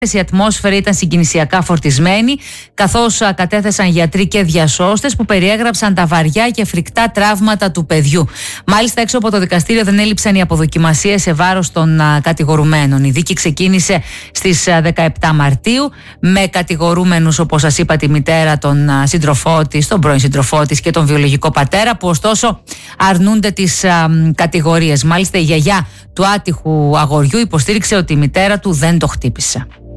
Η ατμόσφαιρα ήταν συγκινησιακά φορτισμένη, καθώς κατέθεσαν γιατροί και διασώστες που περιέγραψαν τα βαριά και φρικτά τραύματα του παιδιού. Μάλιστα, έξω από το δικαστήριο δεν έλειψαν οι αποδοκιμασίες σε βάρος των κατηγορουμένων. Η δίκη ξεκίνησε στις 17 Μαρτίου με κατηγορούμενους, όπως σας είπα, τη μητέρα, τον σύντροφό της, τον πρώην σύντροφό της και τον βιολογικό πατέρα, που ωστόσο αρνούνται τις κατηγορίες. Μάλιστα, η γιαγιά του άτυχου αγοριού υποστήριξε ότι η μητέρα του δεν το χτύπησε.